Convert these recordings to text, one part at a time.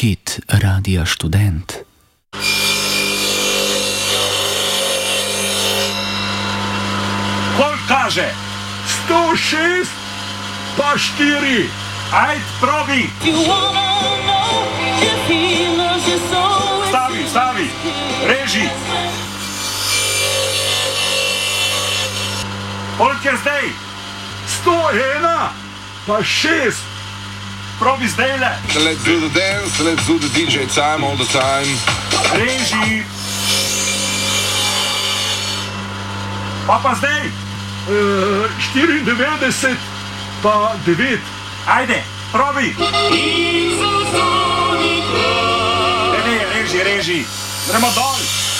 Hit Radia Študent. Koliko kaže? 106 pa 4. Ajd, probi. Stavi, reži. Koliko je zdaj? 101 pa 6. Probi zdaj le. Let's do the dance, let's do the DJ time all the time. Reži. Pa zdaj? 94 pa 9. Ajde, probi. Reži. Gremo dol.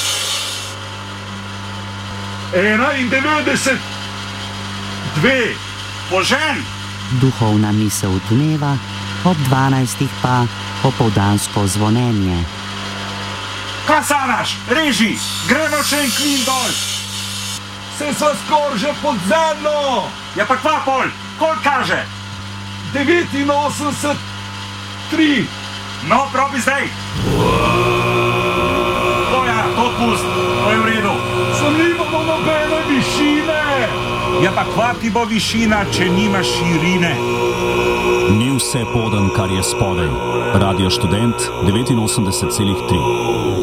91, 2. Požen. Duhovna misel dneva, ob 12. pa popoldansko zvonjenje. Kaj sanaš? Reži. Gremo še en klin dol. Se sva skoraj že pod zemljo. Ja pa kva pol? Koliko kaže? 89, 3. No, probi zdaj. To pust, to je v redu. Sem nimamo nobene višine. Ja pa kva ti bo višina, če nimaš širine? Ni vse poden, kar je spodaj. Radio Študent 89,3.